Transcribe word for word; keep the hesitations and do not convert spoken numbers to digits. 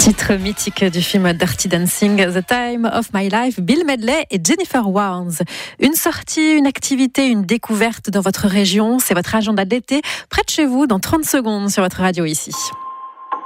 Titre mythique du film Dirty Dancing, The Time of My Life, Bill Medley et Jennifer Warnes. Une sortie, une activité, une découverte dans votre région, c'est votre agenda d'été, près de chez vous, dans trente secondes sur votre radio ici.